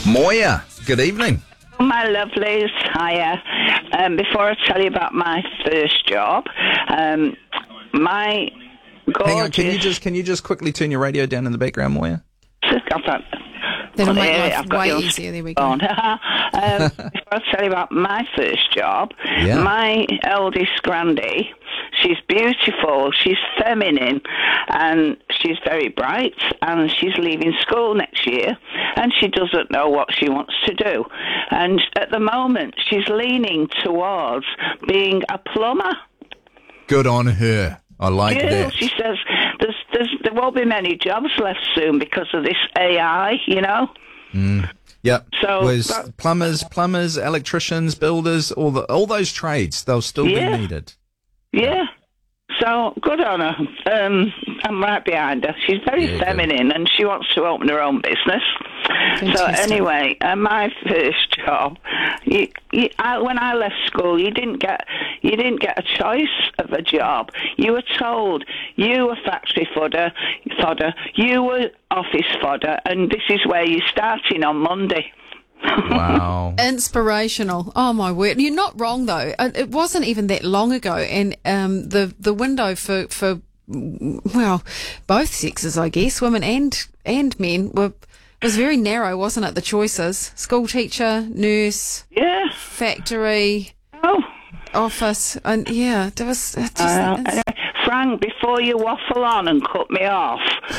Moya, good evening. My lovelies, hiya. Before I tell you about my first job, my gorgeous... Hang on, can you just quickly turn your radio down in the background, Moya? That'll make life way easier. There we go. Before I tell you about my first job, my eldest Grandy, she's beautiful, she's feminine, and she's very bright, and she's leaving school next year, and she doesn't know what she wants to do. And at the moment, she's leaning towards being a plumber. Good on her. I like that. She says there won't be many jobs left soon because of this AI, you know. Yep. So plumbers, electricians, builders, all those trades, they'll still be needed. Yeah. So good on her. I'm right behind her. She's very feminine, and she wants to open her own business. Fantastic. So anyway, my first job, when I left school, you didn't get a choice of a job. You were told you were factory fodder, you were office fodder, and this is where you're starting on Monday. Wow. Inspirational. Oh, my word. You're not wrong, though. It wasn't even that long ago, and the window for well, both sexes, I guess, women and men, was very narrow, wasn't it, the choices? School teacher, nurse, factory, office, and there was... Frank, before you waffle on and cut me off,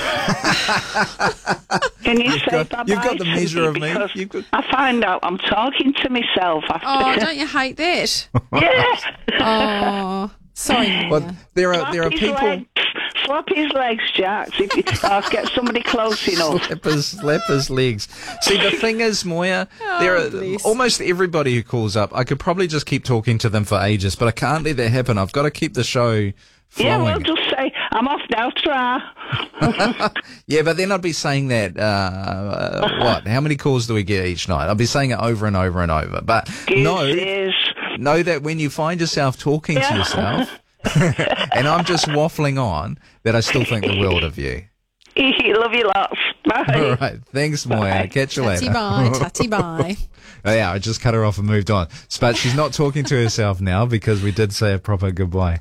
can you say bye-bye? You've got the measure of me. I find out I'm talking to myself after. Oh, don't you hate that? Oh, sorry. Well, there are people. Slap his legs, Jack. If you get somebody close enough. Slap his legs. See, the thing is, Moya, there are almost everybody who calls up. I could probably just keep talking to them for ages, but I can't let that happen. I've got to keep the show flowing. Yeah, well, just say, I'm off now, try. Yeah, but then I'd be saying that, what? How many calls do we get each night? I'd be saying it over and over and over. But know that when you find yourself talking to yourself, and I'm just waffling on, that I still think the world of you. Love you lots. Bye. All right. Thanks, Moya. Catch you later. Tatty bye. Yeah, I just cut her off and moved on. But she's not talking to herself now because we did say a proper goodbye.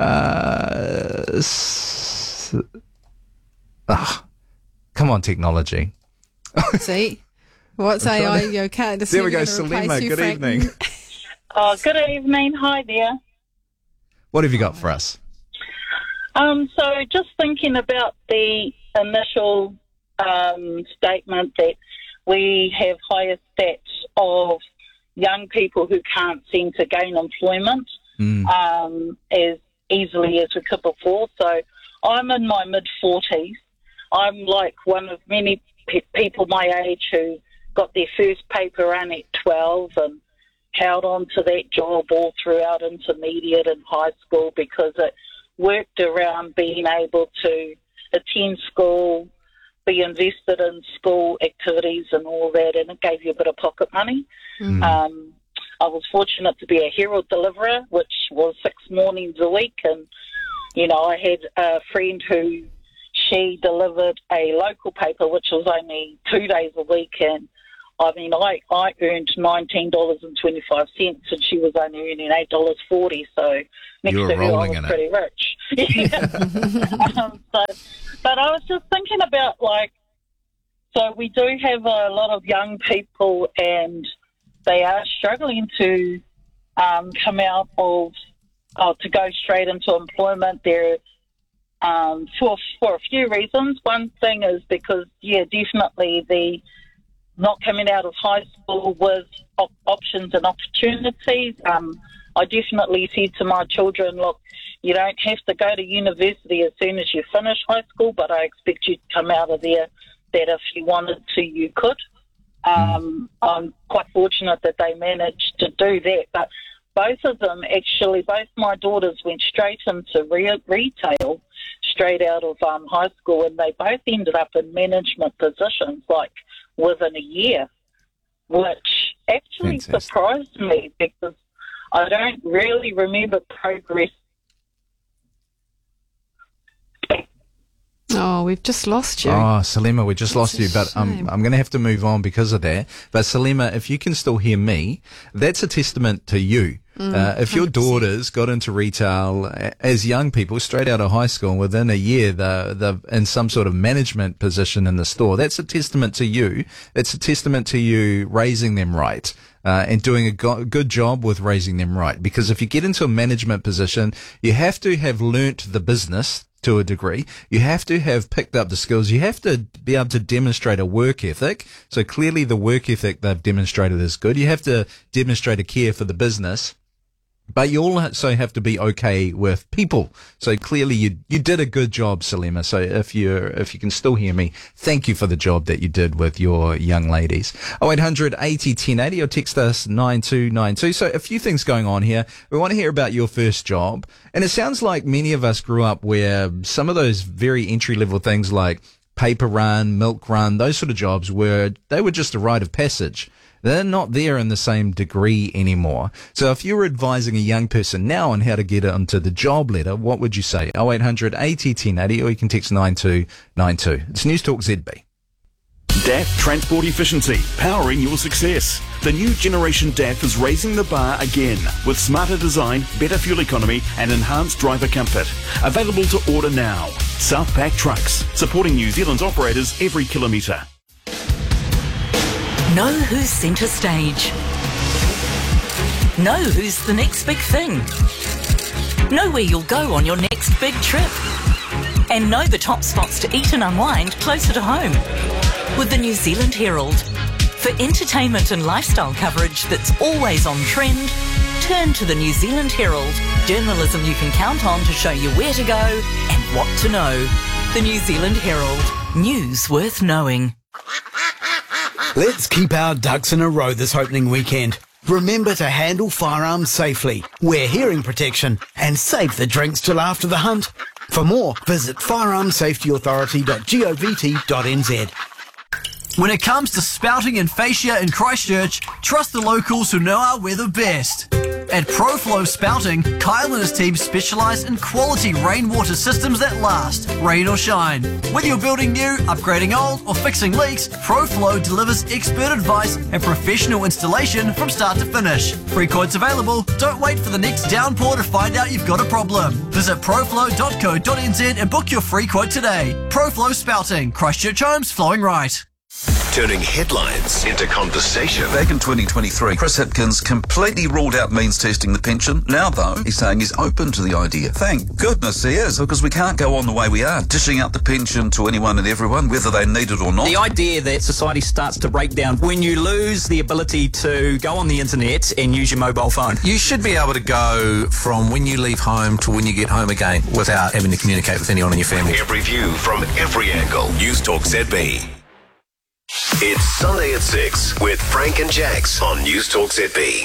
Come on, technology. See? What's AI? You okay? There we go, Salima. Good evening. Oh, good evening. Hi there. What have you got for us? So just thinking about the initial statement that we have higher stats of young people who can't seem to gain employment as easily as we could before. So I'm in my mid-40s. I'm like one of many people my age who got their first paper run at 12 and held on to that job all throughout intermediate and high school because it worked around being able to attend school, be invested in school activities and all that, and it gave you a bit of pocket money. I was fortunate to be a Herald deliverer, which was 6 mornings a week, and, you know, I had a friend who she delivered a local paper, which was only 2 days a week, and I mean, I earned $19.25 and she was only earning $8.40, so next to her I was pretty rich. But I was just thinking about, so we do have a lot of young people and they are struggling to come out of, to go straight into employment. They're for a few reasons. One thing is because, definitely the not coming out of high school with options and opportunities. I definitely said to my children, look, you don't have to go to university as soon as you finish high school, but I expect you to come out of there that if you wanted to, you could. I'm quite fortunate that they managed to do that. But both of them, actually, both my daughters went straight into retail straight out of high school, and they both ended up in management positions, within a year, which actually surprised me because I don't really remember progress. Oh, we've just lost you. Oh, Salima, we just lost a you, but shame. I'm going to have to move on because of that. But Salima, if you can still hear me, that's a testament to you. If your 100%. daughters got into retail as young people, straight out of high school, within a year, they're in some sort of management position in the store, that's a testament to you. It's a testament to you raising them right. And doing a good job with raising them right. Because if you get into a management position, you have to have learnt the business to a degree. You have to have picked up the skills. You have to be able to demonstrate a work ethic. So clearly the work ethic they've demonstrated is good. You have to demonstrate a care for the business. But you also have to be okay with people. So clearly you did a good job, Salima. So if you can still hear me, thank you for the job that you did with your young ladies. 0800 80 1080 or text us 9292. So a few things going on here. We want to hear about your first job. And it sounds like many of us grew up where some of those very entry level things like paper run, milk run, those sort of jobs were just a rite of passage. They're not there in the same degree anymore. So if you were advising a young person now on how to get onto the job ladder, what would you say? 0800 80 1080 or you can text 9292. It's News Talk ZB. DAF Transport Efficiency, powering your success. The new generation DAF is raising the bar again with smarter design, better fuel economy and enhanced driver comfort. Available to order now. Southpack Trucks, supporting New Zealand's operators every kilometre. Know who's centre stage. Know who's the next big thing. Know where you'll go on your next big trip. And know the top spots to eat and unwind closer to home. With the New Zealand Herald. For entertainment and lifestyle coverage that's always on trend, turn to the New Zealand Herald. Journalism you can count on to show you where to go and what to know. The New Zealand Herald. News worth knowing. Let's keep our ducks in a row this opening weekend. Remember to handle firearms safely, wear hearing protection, and save the drinks till after the hunt. For more, visit firearmsafetyauthority.govt.nz. When it comes to spouting and fascia in Christchurch, trust the locals who know our weather best. At ProFlow Spouting, Kyle and his team specialise in quality rainwater systems that last, rain or shine. Whether you're building new, upgrading old, or fixing leaks, ProFlow delivers expert advice and professional installation from start to finish. Free quotes available. Don't wait for the next downpour to find out you've got a problem. Visit proflow.co.nz and book your free quote today. ProFlow Spouting, Christchurch Homes flowing right. Turning headlines into conversation. Back in 2023, Chris Hipkins completely ruled out means testing the pension. Now, though, he's saying he's open to the idea. Thank goodness he is, because we can't go on the way we are, dishing out the pension to anyone and everyone, whether they need it or not. The idea that society starts to break down when you lose the ability to go on the internet and use your mobile phone. You should be able to go from when you leave home to when you get home again without having to communicate with anyone in your family. Every view from every angle. News Talk ZB. It's Sunday at 6 with Frank and Jax on News Talk ZB.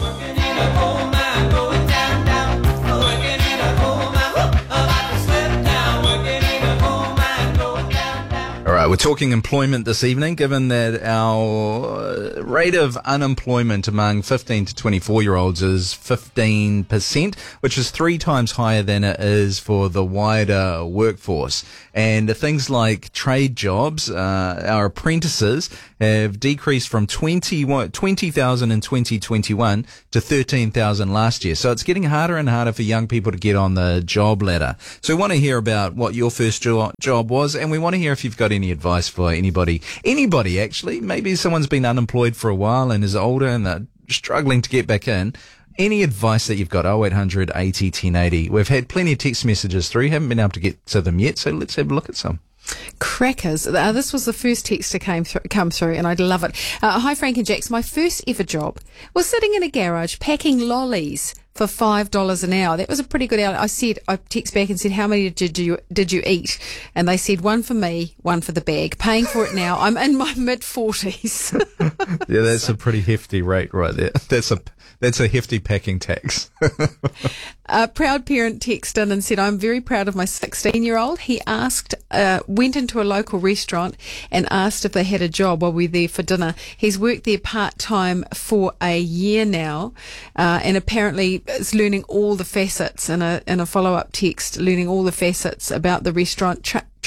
All right, we're talking employment this evening, given that our rate of unemployment among 15 to 24-year-olds is 15%, which is 3 times higher than it is for the wider workforce. And things like trade jobs, our apprentices have decreased from 20,000 in 2021 to 13,000 last year. So it's getting harder and harder for young people to get on the job ladder. So we want to hear about what your first job was, and we want to hear if you've got any advice for anybody actually. Maybe someone's been unemployed for a while and is older and they're struggling to get back in. Any advice that you've got, 0800 80 1080. We've had plenty of text messages through, haven't been able to get to them yet, so let's have a look at some. Crackers. This was the first text to come through, and I love it. Hi, Frank and Jax. My first ever job was sitting in a garage packing lollies for $5 an hour. That was a pretty good hour. I text back and said, how many did you eat? And they said, one for me, one for the bag. Paying for it now. I'm in my mid-40s. Yeah, that's a pretty hefty rate right there. That's a hefty packing tax. A proud parent texted in and said, I'm very proud of my 16-year-old. He went into a local restaurant and asked if they had a job while we were there for dinner. He's worked there part-time for a year now, and apparently is learning all the facets in a follow-up text, learning all the facets about the restaurant,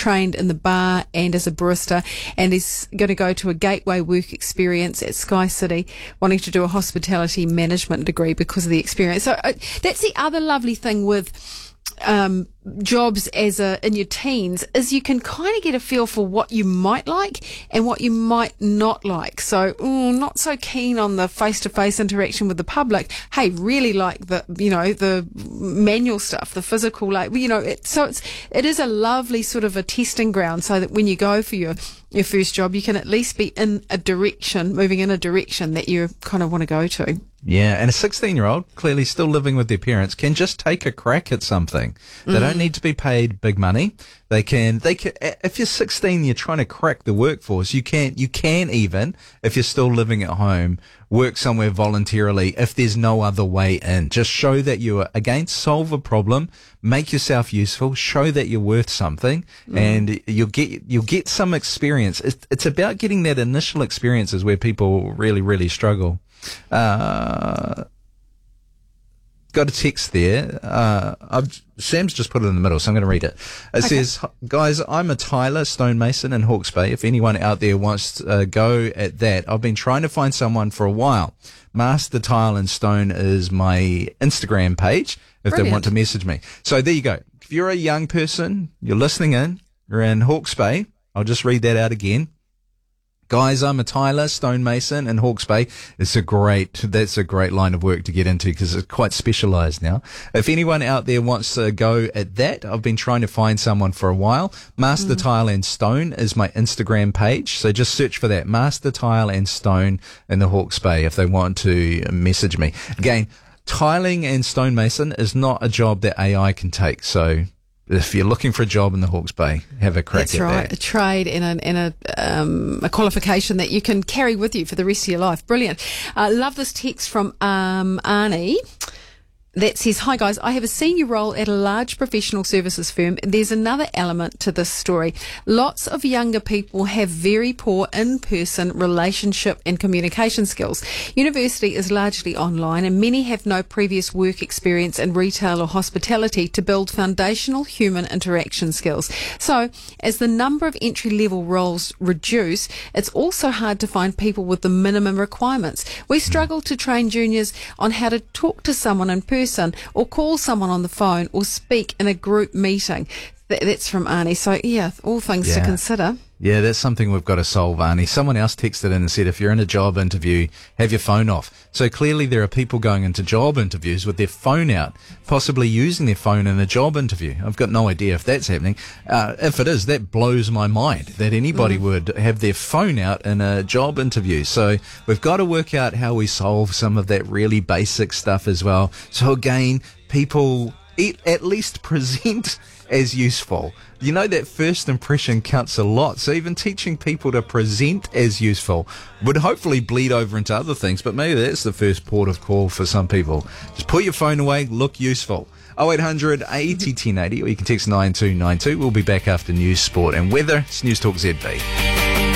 trained in the bar and as a barista, and is going to go to a gateway work experience at Sky City, wanting to do a hospitality management degree because of the experience. So that's the other lovely thing with jobs in your teens, is you can kind of get a feel for what you might like and what you might not like. So not so keen on the face-to-face interaction with the public. Hey, really like the manual stuff, the physical, it is a lovely sort of a testing ground, so that when you go for your first job, you can at least be moving in a direction that you kind of want to go to. Yeah, and a 16-year-old, clearly still living with their parents, can just take a crack at something. They don't need to be paid big money. They can, if you're 16, you're trying to crack the workforce. You can even, if you're still living at home, work somewhere voluntarily if there's no other way in. Just show that you are, again, solve a problem, make yourself useful, show that you're worth something, and you'll get some experience. It's about getting that initial experience is where people really, really struggle. Got a text there. Sam's just put it in the middle, so I'm going to read it. It says, guys, I'm a tiler, stonemason in Hawke's Bay. If anyone out there wants to go at that, I've been trying to find someone for a while. Master Tile and Stone is my Instagram page if they want to message me. So there you go. If you're a young person, you're listening in, you're in Hawke's Bay, I'll just read that out again. Guys, I'm a tiler, stonemason in Hawke's Bay. That's a great line of work to get into because it's quite specialised now. If anyone out there wants to go at that, I've been trying to find someone for a while. Master Tile and Stone is my Instagram page. So just search for that, Master Tile and Stone in the Hawke's Bay if they want to message me. Again, tiling and stonemason is not a job that AI can take. So if you're looking for a job in the Hawke's Bay, have a crack at that. That's right, a trade and a qualification that you can carry with you for the rest of your life. Brilliant. Love this text from Arnie. That says, hi guys, I have a senior role at a large professional services firm. There's another element to this story. Lots of younger people have very poor in-person relationship and communication skills. University is largely online and many have no previous work experience in retail or hospitality to build foundational human interaction skills. So, as the number of entry-level roles reduce, it's also hard to find people with the minimum requirements. We struggle to train juniors on how to talk to someone in person or call someone on the phone or speak in a group meeting. That's from Arnie. So, yeah, all things to consider. Yeah, that's something we've got to solve, Arnie. Someone else texted in and said, if you're in a job interview, have your phone off. So clearly there are people going into job interviews with their phone out, possibly using their phone in a job interview. I've got no idea if that's happening. If it is, that blows my mind that anybody would have their phone out in a job interview. So we've got to work out how we solve some of that really basic stuff as well. So again, people at least present as useful. You know, that first impression counts a lot. So even teaching people to present as useful would hopefully bleed over into other things, but maybe that's the first port of call for some people. Just put your phone away, look useful. 0800 80 1080, or you can text 9292. We'll be back after news, sport and weather. It's News Talk ZB.